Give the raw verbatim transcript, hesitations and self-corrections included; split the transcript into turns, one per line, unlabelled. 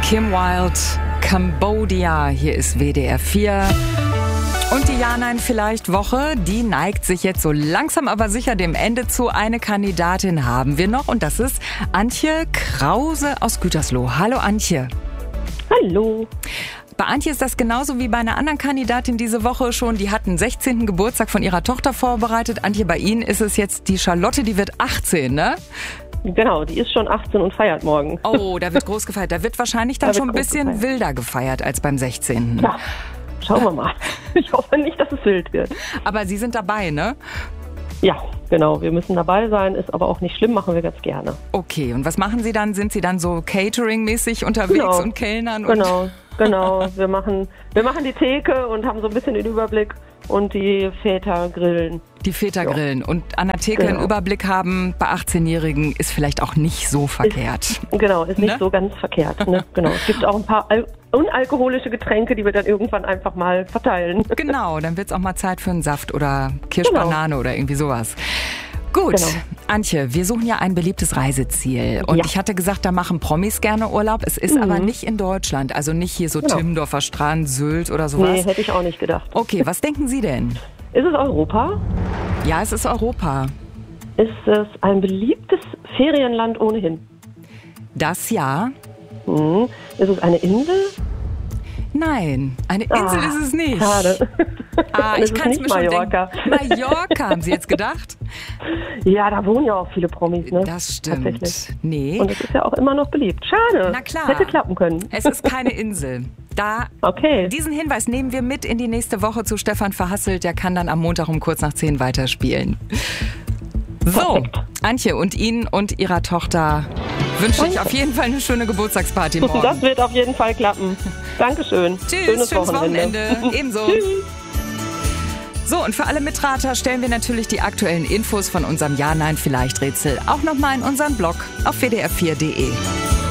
Kim Wilde, Cambodia. Hier ist W D R vier. Und die Ja-Nein-Vielleicht-Woche, die neigt sich jetzt so langsam aber sicher dem Ende zu. Eine Kandidatin haben wir noch und das ist Antje Krause aus Gütersloh. Hallo Antje.
Hallo.
Bei Antje ist das genauso wie bei einer anderen Kandidatin diese Woche schon. Die hat den sechzehnten Geburtstag von ihrer Tochter vorbereitet. Antje, bei Ihnen ist es jetzt die Charlotte, die wird achtzehn, ne?
Genau, die ist schon achtzehn und feiert morgen.
Oh, da wird groß gefeiert. Da wird wahrscheinlich dann
Da wird
schon ein bisschen
groß gefeiert.
wilder gefeiert als beim sechzehnten
Ja, schauen wir mal. Ich hoffe nicht, dass es wild wird.
Aber Sie sind dabei, ne?
Ja, genau, wir müssen dabei sein, ist aber auch nicht schlimm, machen wir ganz gerne.
Okay, und was machen Sie dann? Sind Sie dann so Catering-mäßig unterwegs
Genau.
und Kellnern? Und
Genau, genau. Wir machen, wir machen die Theke und haben so ein bisschen den Überblick und die Väter grillen.
die Väter
Ja.
grillen. Und an der Theke
Genau.
einen Überblick haben bei achtzehnjährigen ist vielleicht auch nicht so verkehrt.
Genau, ist nicht
Ne?
so ganz verkehrt. Ne? Genau. Es gibt auch ein paar al- unalkoholische Getränke, die wir dann irgendwann einfach mal verteilen.
Genau, dann wird es auch mal Zeit für einen Saft oder Kirschbanane oder irgendwie sowas. Gut,
Genau.
Antje, wir suchen ja ein beliebtes Reiseziel. Und
Ja.
ich hatte gesagt, da machen Promis gerne Urlaub. Es ist aber nicht in Deutschland, also nicht hier so
Genau.
Timmendorfer Strand, Sylt oder sowas.
Nee, hätte ich auch nicht gedacht.
Okay, was denken Sie denn?
Ist es Europa?
Ja, es ist Europa.
Ist es ein beliebtes Ferienland ohnehin?
Das ja.
Hm. Ist es eine Insel?
Nein, eine Insel
Ah,
ist es nicht.
Schade.
Ah,
Dann
ich
ist es
kann es
nicht
mir schon
Mallorca.
denken. Mallorca, haben Sie jetzt gedacht?
Ja, da wohnen ja auch viele Promis, ne?
Das stimmt.
Tatsächlich.
Nee,
Und es ist ja auch immer noch beliebt. Schade.
Na klar.
Hätte klappen können.
es ist keine Insel. Da
Okay.
Diesen Hinweis nehmen wir mit in die nächste Woche zu Stefan Verhasselt. Der kann dann am Montag um kurz nach zehn weiterspielen. So,
Perfekt.
Antje, und Ihnen und Ihrer Tochter wünsche ich auf jeden Fall eine schöne Geburtstagsparty morgen.
Das wird auf jeden Fall klappen. Dankeschön.
Tschüss, schönes Wochenende. Ebenso.
Tschüss.
So, und für alle Mitrater stellen wir natürlich die aktuellen Infos von unserem Ja-Nein-Vielleicht-Rätsel auch nochmal in unseren Blog auf w d r vier punkt d e.